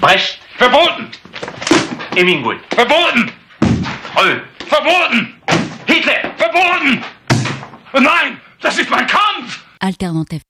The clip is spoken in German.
Brecht. Verboten. Hemingway. Verboten. Troll. Verboten. Hitler. Verboten. Nein, das ist mein Kampf. Alternative